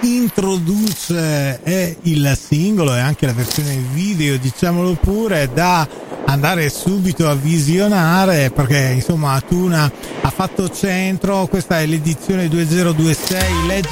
introduce il singolo e anche la versione video, diciamolo pure, da andare subito a visionare, perché insomma Tuna ha fatto centro. Questa è l'edizione 2026 Legge